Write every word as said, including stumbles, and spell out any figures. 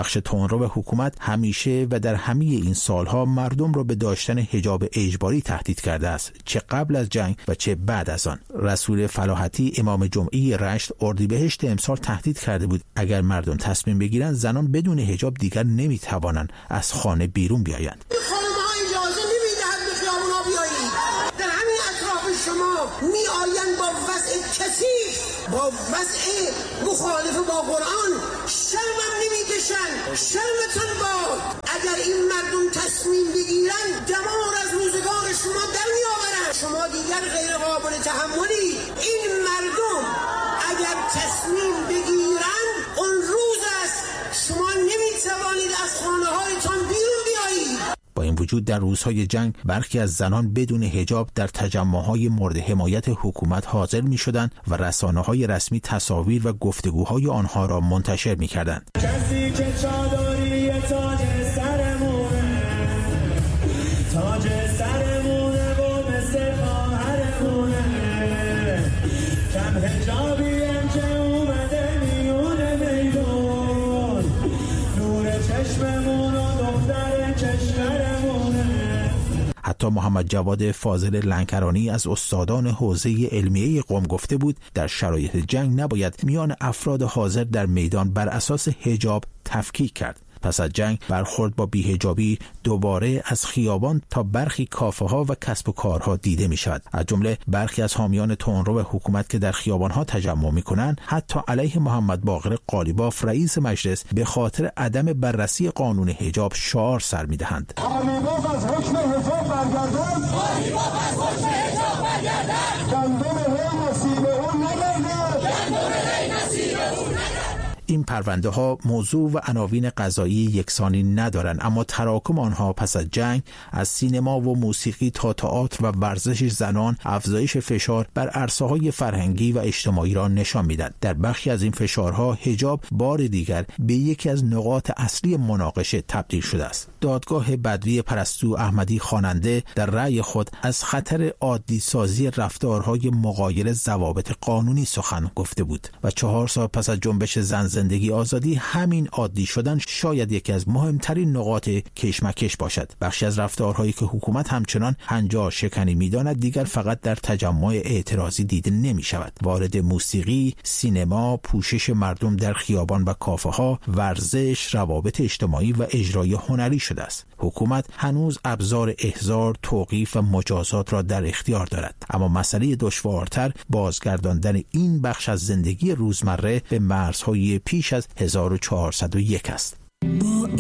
بخش تندرو حکومت همیشه و در همه این سالها مردم را به داشتن حجاب اجباری تهدید کرده است، چه قبل از جنگ و چه بعد از آن. رسول فلاحتی امام جمعه رشت اردیبهشت امسال تهدید کرده بود اگر مردم تصمیم بگیرند زنان بدون حجاب دیگر نمیتوانند از خانه بیرون بیایند. می آیند با وضع کثیف، با وضع مخالف با قرآن، شرمم نمی کشن. شرمتون باد اگر این مردم تصمیم بگیرن دمار از روزگار شما در می آورن. شما دیگر غیر قابل تحملی. این مردم اگر تصمیم بگیرن اون روز است شما نمی توانید از خانه هایتان بیرون بیایید. با این وجود در روزهای جنگ برخی از زنان بدون حجاب در تجمعهای مورد حمایت حکومت حاضر می شدند و رسانه‌های رسمی تصاویر و گفتگوهای آنها را منتشر می کردند. کسی که چادری تاج سرمونه، تاج سرمونه و مثل خواهرمونه، کم حجابی هم که اومده میونه میدون، نور چشممون و دختر کشورمونه. حتی محمد جواد فاضل لنکرانی از استادان حوزه علمیه قم گفته بود در شرایط جنگ نباید میان افراد حاضر در میدان بر اساس حجاب تفکیک کرد. پس از جنگ برخورد با بی‌حجابی دوباره از خیابان تا برخی کافه ها و کسب و کارها دیده می شود. از جمله برخی از حامیان تندرو حکومت که در خیابان ها تجمع می کنند حتی علیه محمد باقر قالیباف رئیس مجلس به خاطر عدم بررسی قانون حجاب شعار سر می دهند. قالیباف از حکم حجاب برگردن، قالیباف از حکم حجاب برگردن، گندم هی نصیب اون نگردن، گندم هی نصیب اون نگردن. این پرونده ها موضوع و عناوین قضایی یکسانی ندارند، اما تراکم آنها پس از جنگ از سینما و موسیقی تا تئاتر و ورزش زنان افزایش فشار بر عرصه‌های فرهنگی و اجتماعی را نشان می‌دهد. در بخشی از این فشارها حجاب بار دیگر به یکی از نقاط اصلی مناقشه تبدیل شده است. دادگاه بدوی پرستو احمدی خواننده در رأی خود از خطر عادی سازی رفتارهای مغایر ضوابط قانونی سخن گفته بود و چهار سال پس از جنبش زن زندگی آزادی همین عادی شدن شاید یکی از مهمترین نقاط کشمکش باشد. بخشی از رفتارهایی که حکومت همچنان هنجار شکنی می‌داند دیگر فقط در تجمع اعتراضی دیده نمی‌شود. وارد موسیقی، سینما، پوشش مردم در خیابان و کافه‌ها، ورزش، روابط اجتماعی و اجرای هنری شده است. حکومت هنوز ابزار احضار، توقیف و مجازات را در اختیار دارد، اما مسئله دشوارتر بازگرداندن این بخش از زندگی روزمره به مرزهای پیش از هزار و چهارصد و یک است.